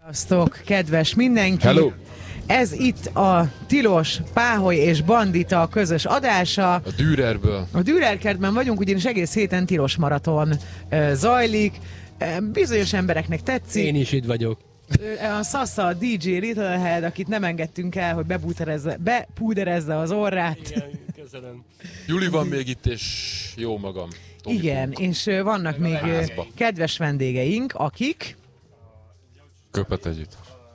Sziasztok, kedves mindenki! Hello. Ez itt a Tilos, Páholy és Bandita közös adása. A Dürerből. A Dürerkertben vagyunk, ugyanis egész héten tilos maraton zajlik. Bizonyos embereknek tetszik. Én is itt vagyok. A Sassa DJ Littlehead, akit nem engedtünk el, hogy bepúderezze az orrát. Igen, köszönöm. Juli van még itt, és jó magam. Tomi Igen, és vannak még kedves vendégeink, akik... Köpet együtt.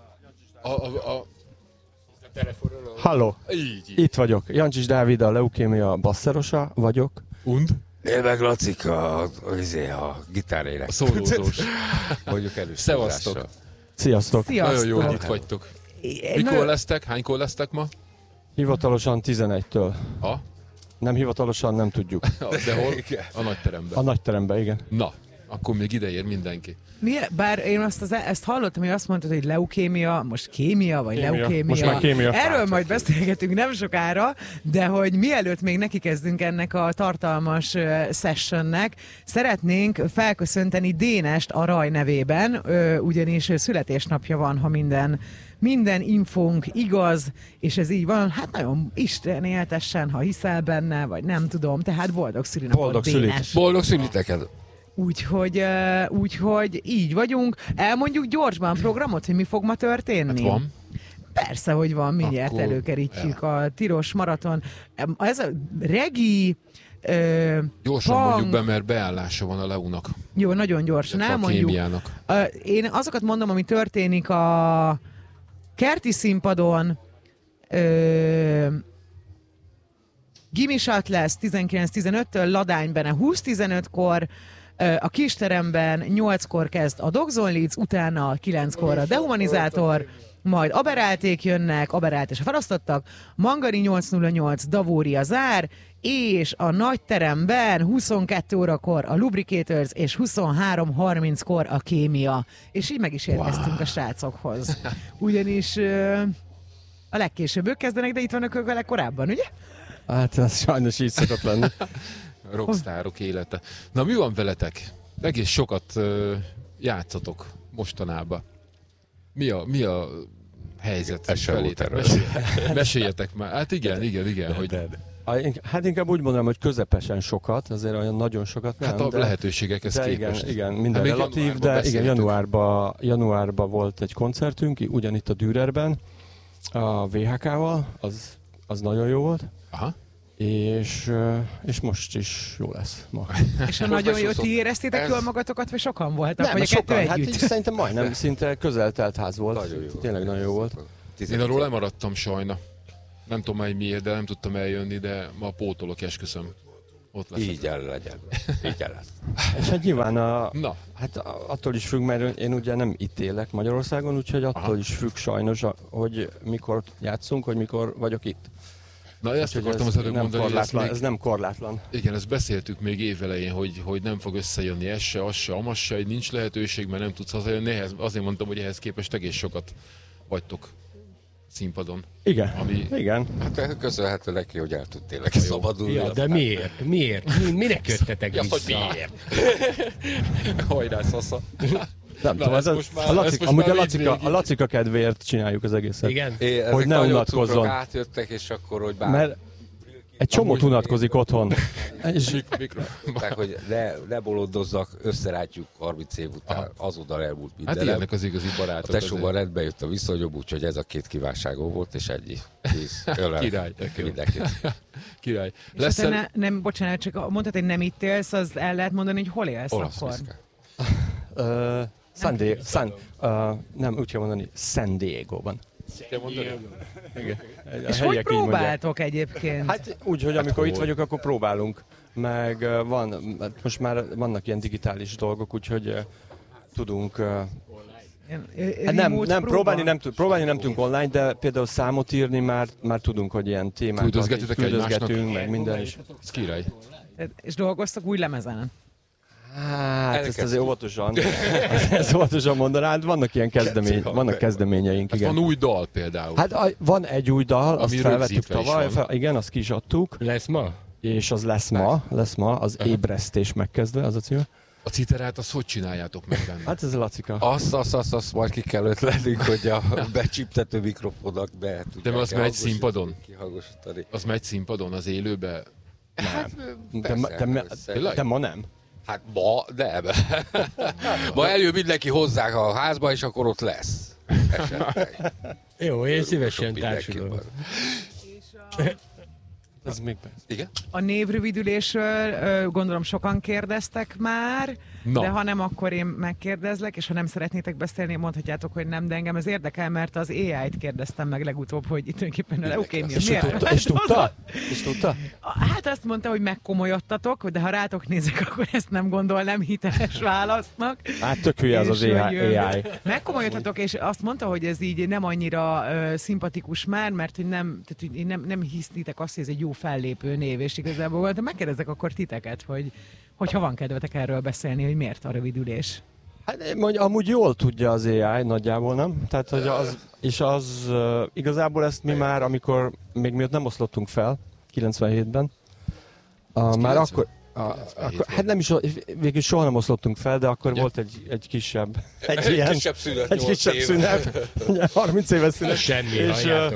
Halló, Így. itt vagyok. Jancsis Dávid, a leukémia basszerosa vagyok. Und? Én meg Lacika, a gitárének. A szólózós. Mondjuk először. Szevasztok. Sziasztok. Nagyon jó, hogy Sziasztok! itt vagytok. Nagyon- Mikor lesztek? Hánykor lesztek ma? Hivatalosan 11-től. Ha? Nem hivatalosan, nem tudjuk. De hol? A nagy teremben. A nagyteremben, igen. Na, akkor még ideér mindenki. Bár én ezt hallottam, hogy azt mondtad, hogy leukémia, most kémia, vagy Kémia. leukémia. Most már kémia. Erről majd beszélgetünk nem sokára, de hogy mielőtt még neki kezdünk ennek a tartalmas sessionnek, szeretnénk felköszönteni Dénest a Raj nevében, ugyanis születésnapja van, ha minden infónk igaz, és ez így van, hát nagyon Isten éltessen, ha hiszel benne, vagy nem tudom, tehát boldog szülinapot, Boldog Dénes. Boldog szüliteket. Úgyhogy így vagyunk. Elmondjuk gyorsban programot, hogy mi fog ma történni? Hát van. Persze, hogy van, mindjárt Akkor előkerítjük a tilos maraton. Ez a regi... Gyorsan punk- mondjuk be, mert beállása van a Leunak. Jó, nagyon gyorsan illetve a elmondjuk. kémiának. Én azokat mondom, ami történik a kerti színpadon. Gimisat lesz 19-15-től, Ladányben 20-15-kor, a kisteremben 8-kor kezd a Dogzon Leeds, utána 9-kor a Dehumanizátor, majd Aberálték jönnek, Aberált és a felosztottak, Mangari 808, Davória zár, és a nagyteremben 22 órakor a Lubricators, és 23:30-kor a Kémia. És így meg is érkeztünk a srácokhoz. Ugyanis a legkésőbb ők kezdenek, de itt vannak ők a legkorábban, ugye? Hát ez sajnos így szokott lenni. Rockstárok élete. Na, mi van veletek? Egész sokat játszotok mostanában. Mi a helyzet Ez sem felétek? volt Meséljetek már. Hát igen, hogy Hát inkább úgy mondanám, hogy közepesen sokat, azért olyan nagyon sokat nem. hát a de, lehetőségekhez de képest. igen, minden Hát még relatív, januárban de igen, beszéltük. januárban volt egy koncertünk, ugyanitt a Dürerben, a VHK-val, az nagyon jó volt. Aha. És most is jó lesz ma. És a nagyon jó, sokszor- ti éreztétek ez- jól magatokat, vagy sokan voltak? Nem, vagy a kettő sokan, hát együtt? így szerintem majdnem szinte közel telt ház volt. Nagyon jó. Tényleg nagyon jó volt. Én arról lemaradtam sajna. Nem tudom már miért, de nem tudtam eljönni, de ma pótolok, esküszöm. Ott leszek. Így el legyen. Így el lesz. És hát nyilván Na, hát attól is függ, mert én ugye nem itt élek Magyarországon, úgyhogy attól Aha. is függ sajnos, hogy mikor játszunk, hogy mikor vagyok itt. na ezt Úgyhogy akartam az előbb nem mondani, hogy ezt korlátlan, még, ez nem korlátlan. igen, ezt beszéltük még évelején, hogy nem fog összejönni ez se, az se, amaz se, hogy nincs lehetőség, mert nem tudsz hazajönni. Azért mondtam, hogy ehhez képest egész sokat vagytok színpadon. Igen, Ami- igen. Hát köszönhető neki, hogy el tud tényleg szabadulni. Ja, de miért? Minek jöttetek Ja, hogy vissza? miért? Hajrá, Szasza! Nem tudom, ezt ez most már- a ezt most amúgy már a mindvégig- Lacika kedvéért csináljuk az egészet. Igen? Hogy ne unatkozzon. Átjöttek, és akkor, hogy bár... Mert egy csomót Amúgy- unatkozik otthon. És Tehát, hogy ne bolondozzak, összerátjuk 30 év után, Aha. azonnal elmúlt Hát mindenem. ilyenek az igazi A barátok. tesóval rendbe jött a viszonyom, úgyhogy ez a két kívánságom volt, és ennyi. Kész. Ölel. Király. Mindenkit. Király. És Lesz utána nem, bocsánat, csak mondtad, hogy nem itt élsz, az el lehet mondani, hogy hol élsz Olasz akkor? viszke. nem úgy kell mondani, San Diego-ban. Igen. És hogy próbáltok egyébként? Hát úgy, hogy amikor itt vagyok, akkor próbálunk. Meg most már vannak ilyen digitális dolgok, úgyhogy tudunk... Hát nem próbálni nem tudunk online, de például számot írni már tudunk, hogy ilyen témákat Küldözgetitek küldözgetünk, egymásnak? meg minden is. Ez király. És dolgoztak új lemezen? Hát ezt Elkezdtük. azért óvatosan, ezt óvatosan mondanád, vannak kezdeményeink, Hát igen. van új dal például. Hát van egy új dal, azt Ami felvettük rögzítve is tavaly, van. igen, azt ki is adtuk, Lesz ma? és az lesz ma, az ébresztés megkezdve, az a címe. A citerát azt hogy csináljátok meg benne? Hát ez a Lacika. Azt majd ki kell ötletnünk, hogy a becsiptető mikrofonnak be tudják. De mert az megy színpadon? Kihangosítani. Az megy színpadon, az élőbe? De ma nem. Hát ma nem. Ma eljön mindenki hozzák a házba, és akkor ott lesz. Esetleg. Jó, én szívesen társulom. Ez még Igen? A névrövidülésről gondolom sokan kérdeztek már, de ha nem, akkor én megkérdezlek, és ha nem szeretnétek beszélni, mondhatjátok, hogy nem, de engem ez érdekel, mert az AI-t kérdeztem meg legutóbb, hogy itt tulajdonképpen a leukémia miért? És tudta? Hát azt mondta, hogy megkomolyodtatok, de ha rátok nézek, akkor ezt nem gondolnám hiteles válasznak. Hát tök hülye az az AI. Megkomolyodhatok, és azt mondta, hogy ez így nem annyira szimpatikus már, mert hogy nem hisztitek azt, hogy ez egy jó fellépő név, és igazából megkérdezek akkor titeket, hogy ha van kedvetek erről beszélni, hogy miért a rövidülés. Hát amúgy jól tudja az AI nagyjából, nem? Tehát, hogy igazából ezt mi már, amikor még miatt nem oszlottunk fel, 97-ben, már akkor, hát nem is, végül soha nem oszlottunk fel, de akkor volt egy kisebb, egy kisebb szünet, 30 éves szünet. Semmi, halljátok.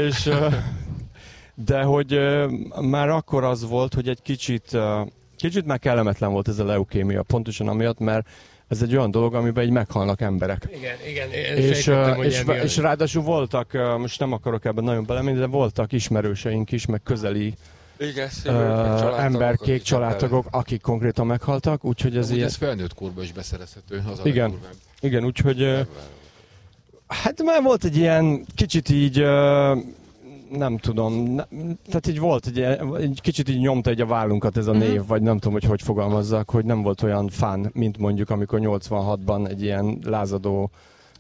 De hogy már akkor az volt, hogy egy kicsit már kellemetlen volt ez a leukémia, pontosan amiatt, mert ez egy olyan dolog, amiben így meghalnak emberek. Igen. És ráadásul voltak, most nem akarok ebben nagyon belemenni, de voltak ismerőseink is, meg közeli emberkék, családtagok, akik konkrétan meghaltak, úgyhogy ez ilyen... Ez felnőtt korban is beszerezhető, az igen, úgyhogy... Hát már volt egy ilyen kicsit így... nem tudom, tehát így volt, egy kicsit így nyomta egy a vállunkat ez a név, vagy nem tudom, hogy fogalmazzak, hogy nem volt olyan fun, mint mondjuk amikor 86-ban egy ilyen lázadó,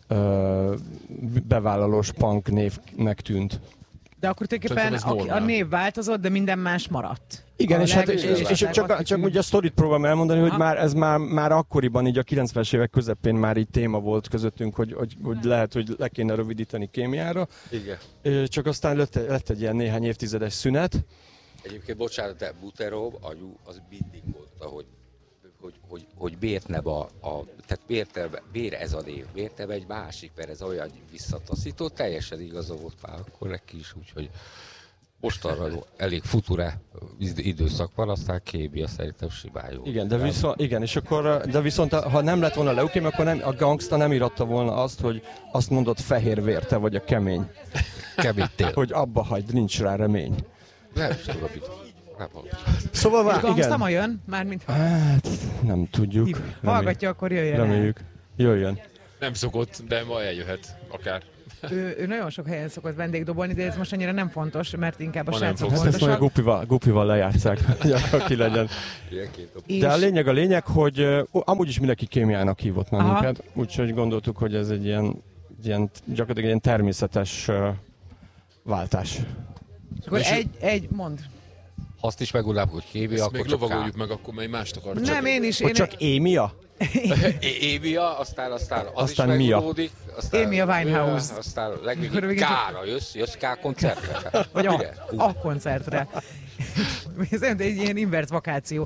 bevállalós punk névnek tűnt. De akkor tulajdonképpen a név változott, de minden más maradt. Igen, és csak ugye a sztorit próbálom elmondani, hogy ez már akkoriban, így a 90-es évek közepén már így téma volt közöttünk, hogy lehet, hogy le kéne rövidíteni kémiára. Igen. Csak aztán lett egy ilyen néhány évtizedes szünet. Egyébként bocsánat, de Buterov anyu az mindig mondta, hogy miért nem tehát miért ez a név, miért nem egy másik, mert ez olyan visszataszító, teljesen igaza volt már akkor neki is, úgyhogy mostanra elég future időszak van, aztán kémia szerintem simán jó. Igen, de viszont ha nem lett volna leukémia, akkor a gangsta nem íratta volna azt, hogy azt mondott fehér vér, te vagy a kemény. Keménytél. Hogy abba hagyd, nincs rá remény. Nem tudom, Szóval már, igen. Gangsta ma jön? Mármint... Hát, nem tudjuk. Hallgatja, akkor jöjjön. Reméljük. Jöjjön. Nem szokott, de ma eljöhet, akár. Ő nagyon sok helyen szokott vendégdobolni, de ez most annyira nem fontos, mert inkább a srácok fontosak. Ezt majd a gupival lejátszák, aki legyen. De a lényeg, hogy amúgy is mindenki kémiának hívott már minket, úgyhogy gondoltuk, hogy ez egy ilyen gyakorlatilag egy ilyen természetes váltás. Akkor mond. Azt is megunnám, hogy kémia, akkor még lovagoljuk meg, akkor mely mást akar. Nem, én is. Hogy csak émia? Émia, aztán az is megulódik. Émia Winehouse. Aztán legvégig K-ra jössz K koncertre. Vagy a koncertre. Ez egy ilyen invert vakáció.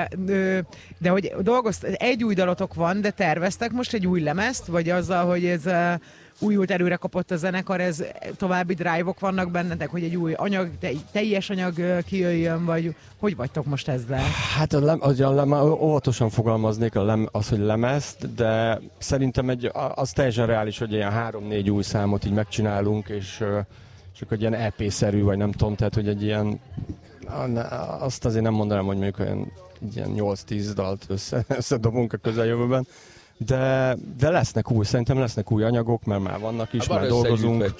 De hogy egy új dalotok van, de terveztek most egy új lemezt, vagy azzal, hogy ez újult erőre kapott a zenekar, ez további drive-ok vannak bennetek, hogy egy új anyag, teljes anyag kijöjjön, vagy hogy vagytok most ezzel? Hát óvatosan fogalmaznék az, hogy lemezt, de szerintem az teljesen reális, hogy ilyen 3-4 új számot így megcsinálunk, és csak egy ilyen EP-szerű, vagy nem tudom, tehát hogy egy ilyen, azt azért nem mondanám, hogy mondjuk olyan ilyen 8-10 dalt összedobunk a közeljövőben. De szerintem lesznek új anyagok, mert már vannak is, már dolgozunk.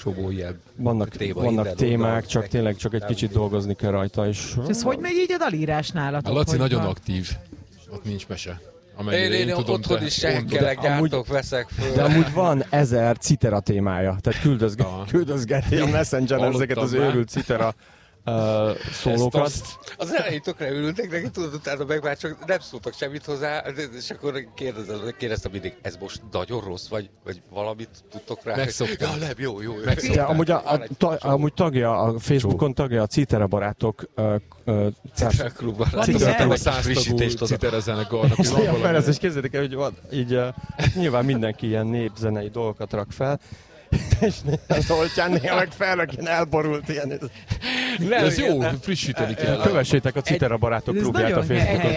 Vannak témák, csak egy kicsit dolgozni kell rajta is. És ez hogy megy így a dalírás nálatok? A Laci nagyon aktív, ott nincs mese. Én otthon is sehkelek, gyártok, veszek föl. De amúgy van 1000 citera témája, tehát küldözgeti a Messengeren ezeket az őrült citera szólókat. Az elején tökre örültek neki, tudod, utána meg már csak nem szóltak semmit hozzá, és akkor kérdeztem mindig, ez most nagyon rossz, vagy valamit tudtok rá? Megszoktam. Ja, nem, jó. De amúgy tagja, a Facebookon tagja a Citera barátok Citerklubban. Citera zenekarnak. És képzeljétek el, hogy van, így nyilván mindenki ilyen népzenei dolgokat rak fel, és az Olcsán néha meg felrak ilyen elborult ilyen. Ez jó, frissíteni kell. Kövessétek a Citera barátok klubját a Facebookon.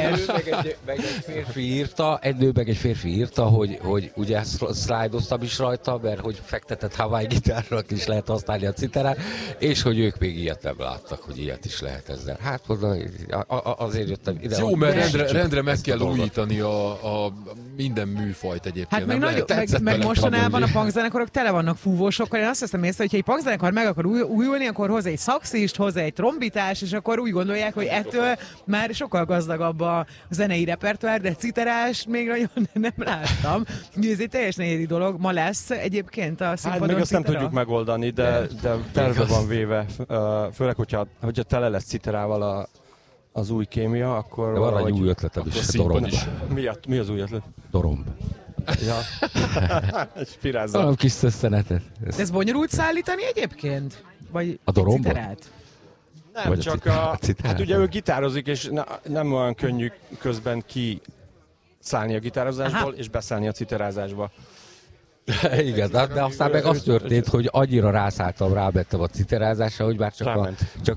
Egy nő meg egy férfi írta, hogy ugye szlájdoztam is rajta, mert hogy fektetett Hawaii gitárnak is lehet használni a citerát, és hogy ők még ilyet nem láttak, hogy ilyet is lehet ezzel. Hát azért jöttem ide. Jó, mert rendre meg kell újítani a minden műfajt egyébként. Hát meg mostanában a punkzenekarok tele vannak fúvósokkal. Én azt hiszem észre, hogy egy punkzenekar meg akar újulni, akkor hozzá egy szaxist, hozzá egy trombitás, és akkor úgy gondolják, hogy ettől már sokkal gazdagabb a zenei repertoár, de citerás még nagyon nem láttam. Ez egy teljesen egyedi dolog. Ma lesz egyébként a színpadon. Hát még azt nem tudjuk megoldani, de terve van véve. Főleg, hogyha tele lesz citerával az új kémia, akkor... De van egy új ötletem is, Doromb. Mi az új ötlet? Doromb. Ja. Spirázza. Valami kis szösszenetet. Ez bonyolult szállítani egyébként? Vagy a Dorombot? Citerát? Nem, vagy csak hát ugye ő gitározik, és nem olyan könnyű közben kiszállni a gitározásból, és beszállni a citerázásba. Igen, de aztán meg az történt, hogy annyira rávettem a citerázásra, hogy már csak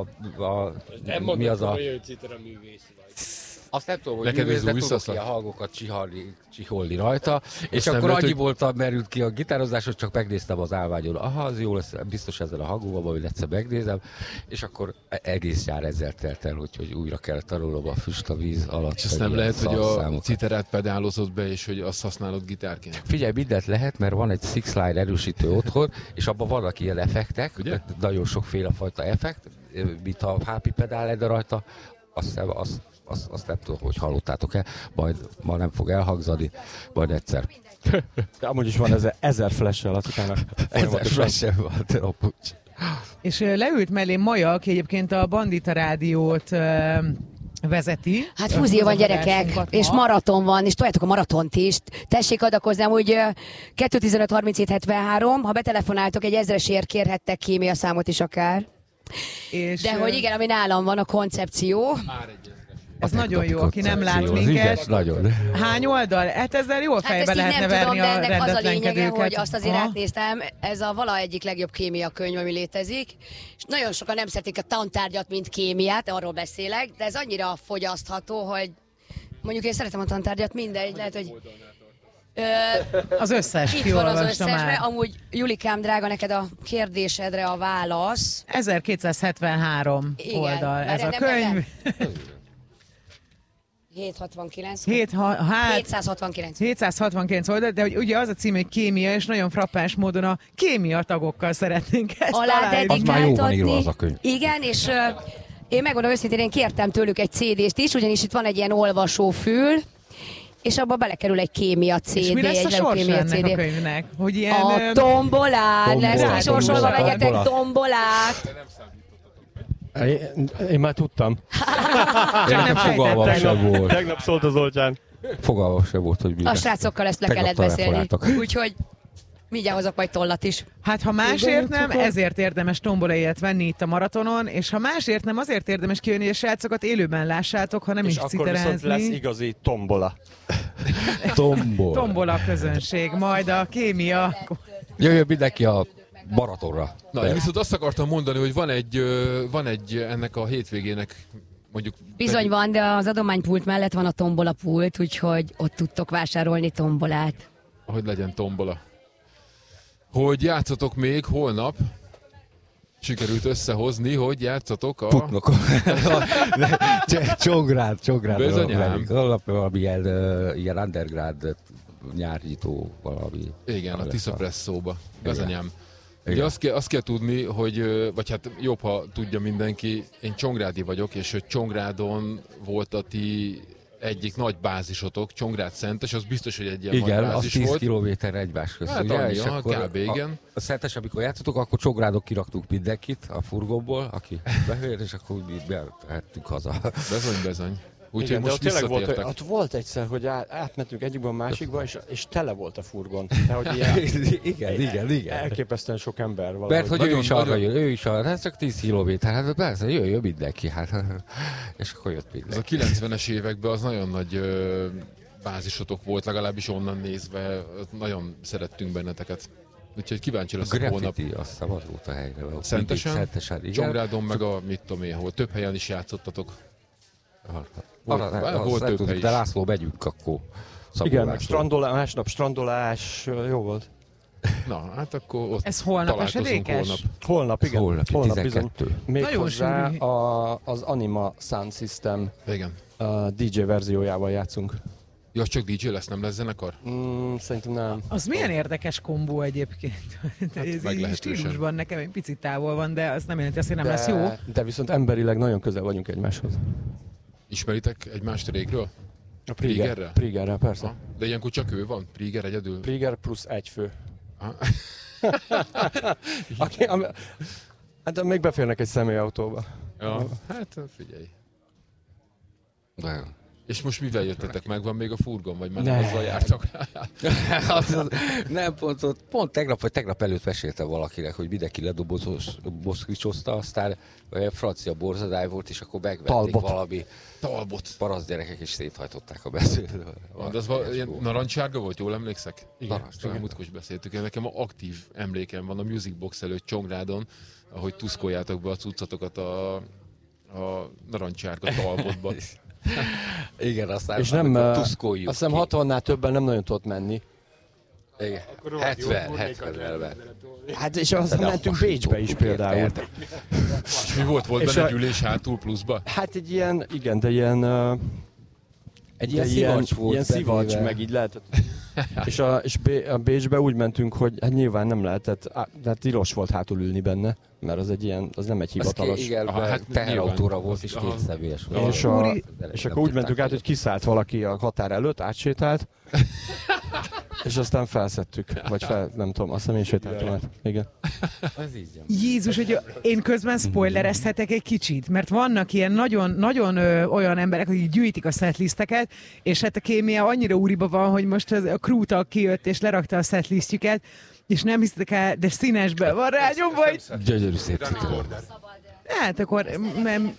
mi az a... Azt nem tudom, hogy művészben tudok ki a hangokat csiholni rajta, és akkor annyiból merült ki a gitározás, hogy csak megnéztem az állványon. Aha, az jó lesz, biztos ezzel a hangúval, hogy egyszer megnézem, és akkor egész nyár ezzel telt el, hogy újra kell tanulnom a füst a víz alatt. És azt nem lehet, hogy a citerát pedálozod be, és hogy azt használod gitárként? Figyelj, mindent lehet, mert van egy Six Line erősítő otthon, és abban vannak ilyen effektek, ugye? Nagyon sokféle fajta effekt, mint a hápi pedál lenne rajta, azt nem tudom, hogy hallottátok-e, majd ma nem fog elhangzani, majd egyszer. De amúgy is van 1000 flash-el a citának. 1000 flash-el van, de és leült mellé Maja, aki egyébként a Bandita Rádiót vezeti. Hát fúzió van, gyerekek, és maraton van, és toljátok a maratont is. Tessék adakozni, úgy 215-37-73, ha betelefonáltok, egy 1000-esért kérhettek kémia számot is akár. De hogy igen, ami nálam van, a koncepció. Ez nagyon jó, aki nem lát minket. Nagyon. Hány oldal? Hát ezzel jól fejbe lehetne verni a rendetlenkedőket. Az a lényege, hogy azt azért átnéztem, ez a vala egyik legjobb kémia könyv, ami létezik. És nagyon sokan nem szeretik a tantárgyat, mint kémiát, arról beszélek, de ez annyira fogyasztható, hogy mondjuk én szeretem a tantárgyat, mindegy, lehet, hogy... az összes itt van az összesre, amúgy Julikám, drága, neked a kérdésedre a válasz. 1273 oldal ez a könyv. 769 oldal, de ugye az a cím, hogy kémia, és nagyon frappáns módon a kémia tagokkal szeretnénk ezt az már jó van írva az a könyv. Igen, és én megmondom őszintén, én kértem tőlük egy CD-st is, ugyanis itt van egy ilyen olvasófül, és abba belekerül egy kémia CD. És mi lesz a sors ennek a könyvnek? Hogy ilyen, a tombolát, lesz kisorsolva, vegyetek tombolát. Én már tudtam. Nekem fogalmam sem volt. Tegnap szólt az Olcsán. Fogalmam sem volt, hogy mi. A srácokkal ezt le kellett beszélni. Úgyhogy mindjárt hozok majd tollat is. Hát ha másért nem, ezért érdemes tomboláját venni itt a maratonon, és ha másért nem, azért érdemes kijönni, és srácokat élőben lássátok, ha nem is citerázni. És akkor viszont lesz igazi tombola. Tombola közönség, majd a kémia. Jöjjön mindenki a maratonra. Na, én viszont azt akartam mondani, hogy van egy ennek a hétvégének mondjuk... Bizony van, de az adománypult mellett van a tombola pult, úgyhogy ott tudtok vásárolni tombolát. Hogy legyen tombola. Hogy játszatok még holnap, sikerült összehozni, hogy játszatok a... Putnokon. Csongrád. Bizonyám. Valami ilyen underground nyárnyitó valami. Igen, a Tisza Presszóba. Bizonyám. Ugye azt kell tudni, hogy, vagy hát jobb, ha tudja mindenki, én csongrádi vagyok, és hogy Csongrádon volt a ti egyik nagy bázisotok, Csongrád-Szentes, az biztos, hogy egy ilyen igen, nagy bázis az 10 volt. kilométerre egymás közt. Hát ugye? annyi, És akkor kb. Igen. A Szentes, amikor játszottuk, akkor Csongrádon kiraktuk mindenkit a furgóból, aki bejött, és akkor mi behettünk haza. Bizony. Úgyhogy most tényleg visszatértek. volt egyszer, hogy átmentünk egyikből a másikba, és tele volt a furgon. De, hogy ilyen, igen. elképesztően sok ember valahogy. Mert hogy ő is arra jön, hát csak 10 kilométer, hát persze, jöjjön mindenki, hát, és akkor jött mindenki. Ez a 90-es években az nagyon nagy bázisotok volt, legalábbis onnan nézve, nagyon szerettünk benneteket. Úgyhogy kíváncsi leszek holnap. Graffiti, azt hiszem az volt a helyre. Szentesen, igen. Csongrádon, meg a mit tudom én, hol több helyen is játszottatok. Volt több hely is. De László, megyünk akkor. Igen, meg másnap strandolás, jó volt. Na, hát akkor ott ez holnap esedékes? Holnap, igen. Holnap bizony. Méghozzá az Anima Sound System DJ verziójával játszunk. Ja, csak DJ lesz, nem lesz zenekar? Szerintem nem. Az milyen érdekes kombó egyébként. Ez így stílusban nekem egy picit távol van, de az nem jelenti azt, hogy nem lesz jó. De viszont emberileg nagyon közel vagyunk egymáshoz. Ismeritek egymást régről? A Priegerrel, persze. Ha? De ilyenkor csak ő van? Prieger egyedül? Prieger plusz egy fő. Hát még beférnek egy személyautóba. Ja, hát figyelj. De. És most mivel jöttetek meg? Van még a furgon, vagy már azzal jártak? Nem, pont tegnap előtt mesélte valakinek, hogy mindenki ledoboszkicsozta, aztán francia borzadály volt, és akkor megvették valami Talbot. paraszt gyerekek, és széthajtották a beszélőt. De az ilyen narancsárga volt, jól emlékszek? Igen. Múltkor is beszéltük. Nekem aktív emlékem van a Music Box előtt Csongrádon, ahogy tuszkoljátok be a cuccatokat a narancsárga Talbotba. Igen, aztán és nem, tuszkoljuk. azt hiszem 60-nál többen nem nagyon tudott menni. Igen. 70-vel. Hát és aztán mentünk Bécsbe is például. És mi volt benne gyűlés hátul pluszba? Hát egy ilyen, igen, de ilyen... Egy ilyen szivacs volt. Ilyen szivacs, meg így lehetett. és a Bécsbe úgy mentünk, hogy hát nyilván nem lehetett, de tilos volt hátul ülni benne, mert az egy ilyen, az nem egy hivatalos. Igen, hát teherautóra volt, és két személyes. És akkor úgy mentünk át, hogy kiszállt valaki a határ előtt, átsétált, és aztán felszedtük, vagy nem tudom, azt hiszem én sétáltam át. Igen. Jézus, hogy én közben spoilerezhetek egy kicsit, mert vannak ilyen nagyon olyan emberek, akik gyűjtik a setlisteket, és hát a kémia annyira úriba van, hogy most a crew-tag kijött és lerakta a setlistjüket, és nem hisztek el, de színesben van rágyom, vagy... Gyönyörű szép citrón. Hát akkor nem...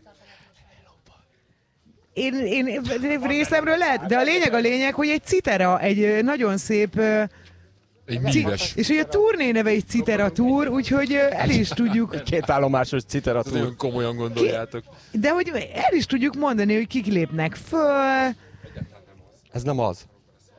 Én részemről lehet, de a lényeg, hogy egy citera, egy nagyon szép... és hogy a turné neve egy Citera Tour, úgyhogy el is tudjuk... Két állomásos Citera Tour. Nagyon komolyan gondoljátok. De hogy el is tudjuk mondani, hogy kik lépnek föl. Ez nem az.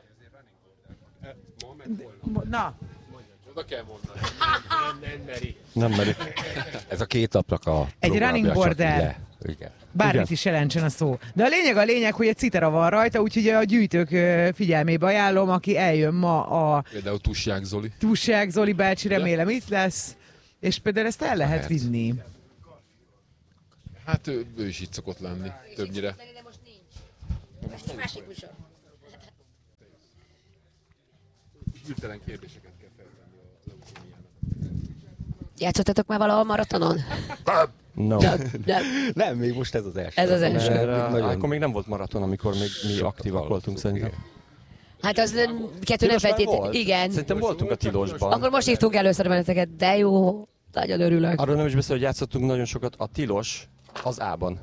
Na. Oda kell mondani. Nem meri. Ez a két napnak a egy running border. Igen. Bármit is jelentsen a szó. De a lényeg, hogy egy citera van rajta, úgyhogy a gyűjtők figyelmébe ajánlom, aki eljön ma a... Például Tussják Zoli. Tussják Zoli bácsi, remélem itt lesz. És például ezt el lehet vinni. Hát ő is itt szokott lenni, többnyire. De most nincs. Most másik műsor. Hirtelen kérdéseket kell feltenni a leukémiának. Játszottatok már valahol maratonon? No. Nem, még most ez az első. Ez az első. Akkor még nem volt maraton, amikor még mi aktívak voltunk szerintem. Hát az kettő nem feltétlenül. Igen. Szerintem voltunk a Tilosban. Akkor most hívtunk először benneteket, de jó, nagyon örülök. Arról nem is beszél, hogy játszottunk nagyon sokat a Tilos az A-ban.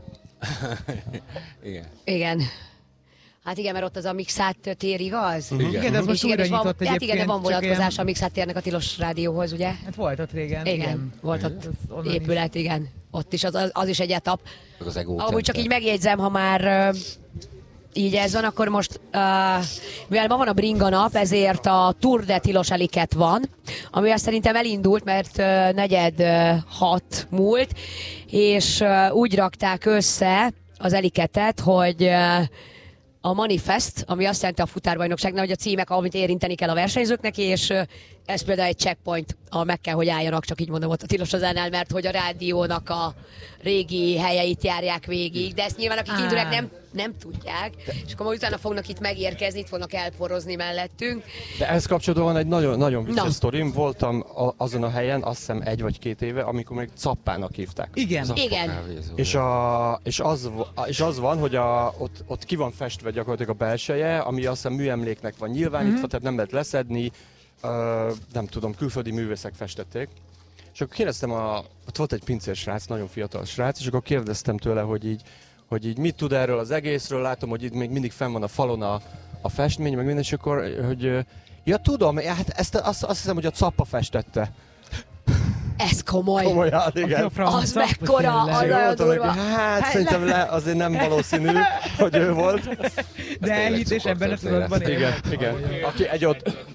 Igen. Hát igen, mert ott az a Mixát tér, igaz? Igen, de az most újra nyitott egyébként. Hát igen, de van vonatkozás a Mixát térnek a Tilos rádióhoz, ugye? Hát volt ott régen. Igen, volt ott épület, igen. Ott is, az is egy etap. Az Ego Amúgy csak így megjegyzem, ha már így ez van, akkor most, mivel ma van a Bringa nap, ezért a Tour de Tilos Eliket van, ami azt szerintem elindult, mert 4:06 múlt, és úgy rakták össze az Eliketet, hogy a Manifest, ami azt jelenti a futárbajnokságnál, hogy a címek, amit érinteni kell a versenyzőknek, és Ez például egy checkpoint, ahol meg kell, hogy álljanak, csak így mondom ott a Tilosozánál, mert hogy a rádiónak a régi helyeit járják végig, de ezt nyilván akik indulják nem tudják, és akkor utána fognak itt megérkezni, itt fognak elporozni mellettünk. De ehhez kapcsolatban van egy nagyon vicces sztorim. Voltam azon a helyen, azt hiszem 1 vagy 2 éve, amikor még Cappának hívták. Igen. És az van, hogy ott ki van festve gyakorlatilag a belseje, ami azt hiszem műemléknek van nyilvánítva, tehát nem lehet leszedni, nem tudom, külföldi művészek festették. És akkor kérdeztem, ott volt egy pincér srác, nagyon fiatal srác, és akkor kérdeztem tőle, hogy így mit tud erről az egészről, látom, hogy itt még mindig fenn van a falon a festmény, meg minden, és akkor, hogy ja tudom, hát ezt azt hiszem, hogy a Cappa festette. Ez komoly. Komolyan, igen. Az mekkora, az durva. Hát szerintem azért nem valószínű, hogy ő volt. De elhités ebben a tudatban él. Igen. Aki egy ott...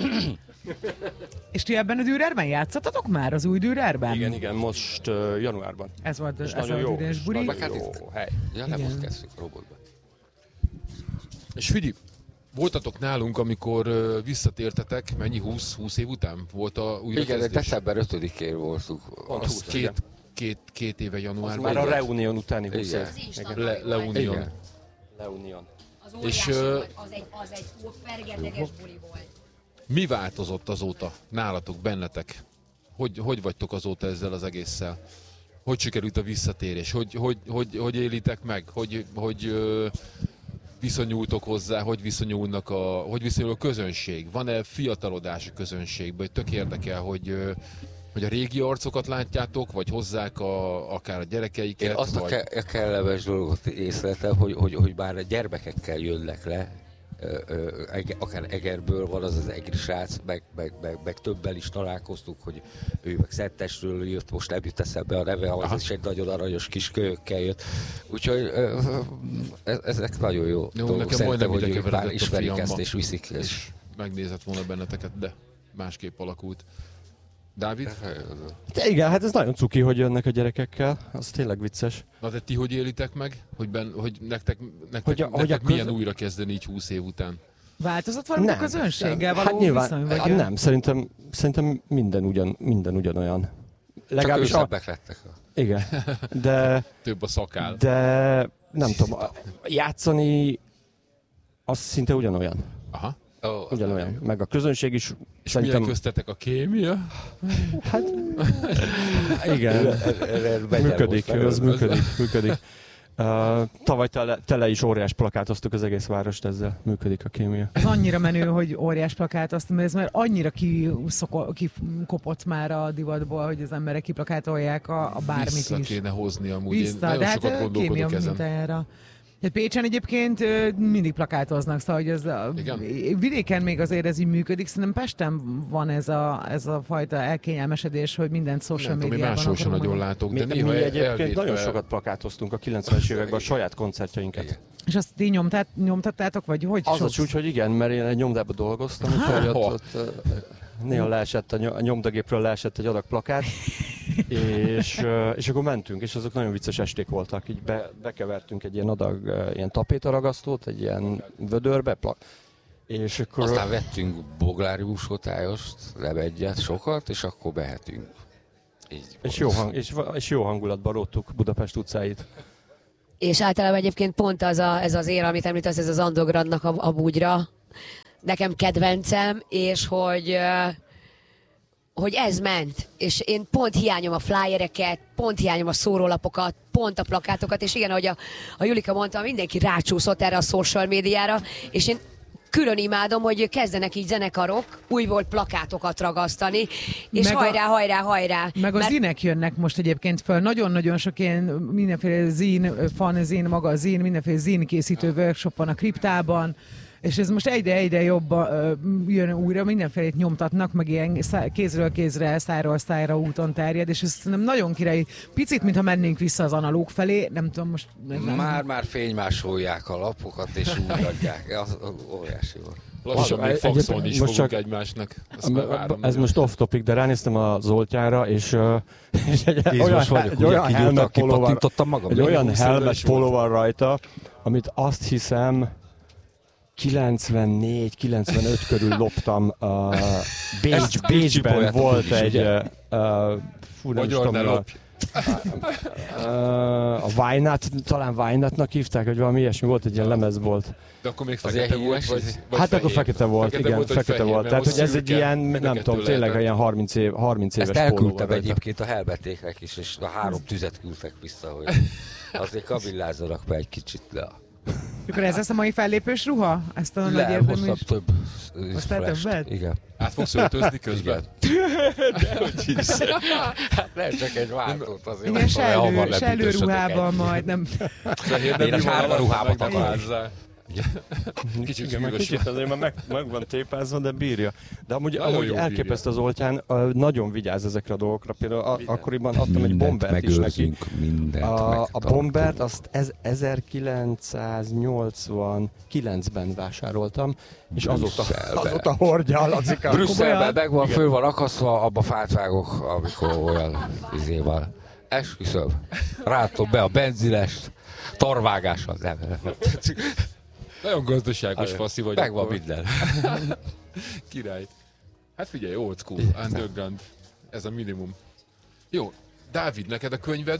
És ti ebben a Dürerben játszottatok már, az új Dürerben? Igen, most januárban. Ez volt az üres buli. Jó hely. Ja, nem most kezdtük a robotba. És figyelj, voltatok nálunk, amikor visszatértetek, mennyi 20 év után volt a újrakezdés? Igen, december 5-én voltunk. Két éve januárban. Az már a Reunion utáni 20 év. Leunion. Az óriási volt, az egy fergeteges buli volt. Mi változott azóta nálatok, bennetek? Hogy vagytok azóta ezzel az egésszel? Hogy sikerült a visszatérés? Hogy élitek meg? Hogy viszonyultok hozzá? Hogy viszonyul a közönség? Van-e fiatalodás a közönségben? Tök érdekel, hogy a régi arcokat látjátok, vagy hozzák akár a gyerekeiket? Én azt a kellemes dolgot észleltem, hogy bár a gyermekekkel jönnek le, akár Egerből van az egri srác, meg többel is találkoztuk, hogy ő meg Szentestről jött, most nem jut eszembe a neve, az is egy nagyon aranyos kis kölyökkel jött. Úgyhogy ezek nagyon jó dolgok. Szerintem, hogy ők már ismerik ezt és viszik. És megnézett volna benneteket, de másképp alakult. Dávid? De igen, hát ez nagyon cuki, hogy jönnek a gyerekekkel, az tényleg vicces. Na de ti hogy élitek meg? Hogy nektek milyen újra kezdeni így 20 év után? Változott valami a közönséggel való viszony? Vagy nem, szerintem minden ugyanolyan. Legalábbis őszebbek lettek. Igen, de... Több a szakál. De nem tudom, játszani az szinte ugyanolyan. Aha. Ugyanolyan. Meg a közönség is. És szerintem... milyen köztetek a kémia? Hát igen, működik. Tavaly tele is óriás plakátoztuk az egész várost, ezzel működik a kémia. Ez annyira menő, hogy óriás plakátoztunk, mert ez már annyira kikopott már a divatból, hogy az emberek kiplakátolják a bármit is. Vissza kéne hozni amúgy. Én nagyon sokat gondolkodok ezen. Pécsen egyébként mindig plakátoznak, szóval hogy ez vidéken még azért ez így működik, szerintem Pesten van ez a fajta elkényelmesedés, hogy mindent social médiában. Nem tudom, máshol sem nagyon látok, de néha mi egyébként nagyon sokat plakátoztunk a 90-es években a saját koncertjainket. Igen. És azt ti nyomtattátok, vagy hogy? Az a csúcs, hogy igen, mert én egy nyomdában dolgoztam, úgyhogy ott néha leesett a nyomdagépről leesett egy adag plakát, és akkor mentünk, és azok nagyon vicces esték voltak. Így bekevertünk egy ilyen adag ilyen tapétaragasztót, egy ilyen vödörbe, és akkor... Aztán vettünk bogláriushotályos, lebegyet, sokat, és akkor behetünk. És jó hangulatban róttuk Budapest utcáit. És általában egyébként pont ez az ér, amit említesz, ez az Andogradnak a búgyra. Nekem kedvencem, és hogy ez ment, és én pont hiányom a flyereket, pont hiányom a szórólapokat, pont a plakátokat, és igen, ahogy a Julika mondta, mindenki rácsúszott erre a social médiára, és én külön imádom, hogy kezdenek így zenekarok újból plakátokat ragasztani, és hajrá! Meg a zínek jönnek most egyébként föl. Nagyon-nagyon sok ilyen mindenféle fanzín, magazín, mindenféle zín készítő workshop van a kriptában, és ez most egyre jobban jön újra, mindenfélét nyomtatnak, meg ilyen kézről kézre, szájról szájra úton terjed, és ez nem nagyon király. Picit, mintha mennénk vissza az analóg felé, nem tudom most... Már fénymásolják a lapokat, és úgy adják. Az óriási volt. Lassan még faxolni is fogunk egymásnak. Ez most off topic, de ránéztem a Zoltyára, és egy olyan helmet póló van rajta, amit azt hiszem 94-95 körül loptam. Bécsben volt egy... Magyar ne lopj. A Wynat, talán Wynatnak hívták, hogy valami ilyesmi volt, egy ilyen lemezbolt. De akkor még fekete volt, vagy hát akkor fekete volt, igen, fekete volt. Tehát, hogy ez egy ilyen, nem tudom, tényleg ilyen 30 éves póló volt. Ezt elküldtem egyébként a helvetéknek is, és a 3 tüzet küldtek vissza, hogy azért kabillázzanak be egy kicsit le. Akkor ez lesz a mai fellépős ruha? Ezt a nagy érdemű is? Több. Hoztál többet? Igen. Át fogsz öltözni közben? Hát nem csak egy váltót azért. Igen, sellő ruhában majd, nem... Én a sárga ruhába takarom. Kicsit azért már meg van tépázva, de bírja. De amúgy elképesztő az Oltján, nagyon vigyáz ezekre a dolgokra. Például akkoriban adtam egy bombert is neki. A bombert azt 1989-ben vásároltam, és azóta hordja a Lacika. Brüsszelben meg van, föl van akasztva, abba fát vágok, amikor olyan izéval. Esküszöm. Rátom be a benzinest, tarvágással. Nem. Nagyon gazdaságos faszi vagy. Megvan minden. Király. Hát figyelj, old school, underground. Ez a minimum. Jó, Dávid, neked a könyved?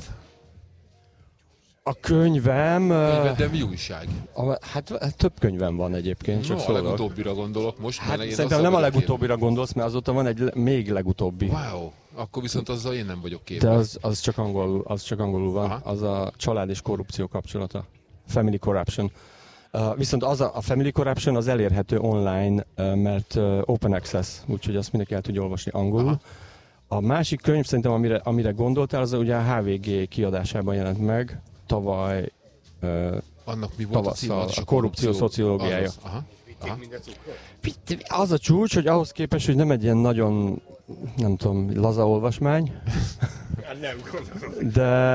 A könyvem... De mi újság? Hát több könyvem van egyébként, csak a legutóbbira gondolok most. Hát szerintem nem a legutóbbira gondolsz, mert azóta van egy még legutóbbi. Wow, akkor viszont azzal én nem vagyok képben. De az csak angolul van. Aha. Az a család és korrupció kapcsolata. Family Corruption. Viszont a Family Corruption az elérhető online, mert open access, úgyhogy azt mindenki el tudja olvasni angolul. Aha. A másik könyv szerintem, amire gondoltál, az ugye a HVG kiadásában jelent meg tavaly. Annak mi volt tavasszal, a korrupció szociológiája. Az a csúcs, hogy ahhoz képest, hogy nem egy ilyen nagyon, nem tudom, laza olvasmány. Nem gondolom.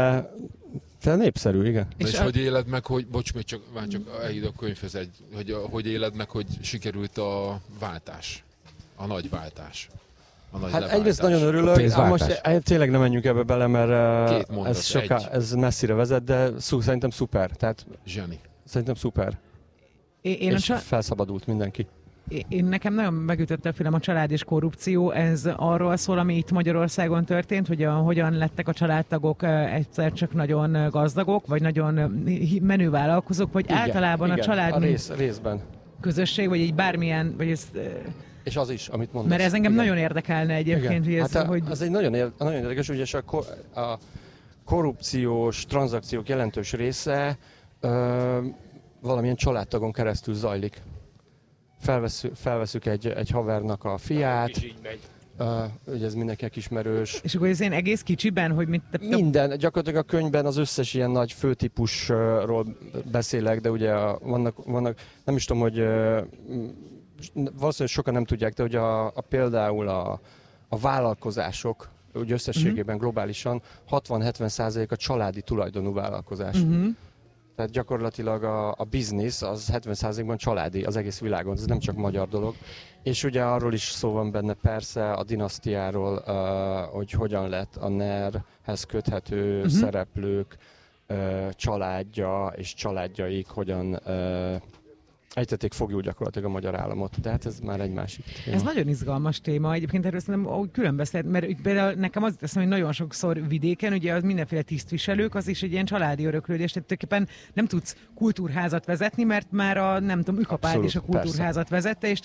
De népszerű, igen. És hogy éled meg, hogy, bocs, még csak elhíd a könyvhöz hogy éled meg, hogy sikerült a váltás, a nagy váltás. Hát egyrészt nagyon örülök, most tényleg nem menjünk ebbe bele, mert ez messzire vezet, de szerintem szuper. Tehát zseni. Szerintem szuper. És felszabadult mindenki. Nekem nagyon megütötte a film a Család és korrupció. Ez arról szól, ami itt Magyarországon történt, hogy hogyan lettek a családtagok egyszer csak nagyon gazdagok, vagy nagyon menő vállalkozók, vagy igen, általában a család részben közösség, vagy egy bármilyen, vagy ez... És az is, amit mondasz. Mert ez engem nagyon érdekelne egyébként. Hogy ez, hogy... Az egy nagyon érdekes, ugye a korrupciós tranzakciók jelentős része valamilyen családtagon keresztül zajlik. Felveszük egy havernak a fiát, ugye ez mindenkinek ismerős. És akkor ez ilyen egész kicsiben, hogy minden, gyakorlatilag a könyvben az összes ilyen nagy főtípusról beszélek, de ugye vannak nem is tudom, hogy valószínűleg sokan nem tudják, de hogy például a vállalkozások, úgy összességében globálisan 60-70% a családi tulajdonú vállalkozás. Tehát gyakorlatilag a biznisz az 70%-ban családi az egész világon, ez nem csak magyar dolog. És ugye arról is szó van benne persze a dinasztiáról, hogy hogyan lett a NER-hez köthető szereplők családja és családjaik hogyan ejtették foglyul gyakorlatilag a magyar államot, de hát ez már egy másik téma. Ez nagyon izgalmas téma, egyébként erről szerintem külön beszélt, mert például nekem az teszem, hogy nagyon sokszor vidéken, ugye az mindenféle tisztviselők, az is egy ilyen családi öröklődés, tehát tulajdonképpen nem tudsz kultúrházat vezetni, mert már nem tudom, ükapád is a kultúrházat vezette, és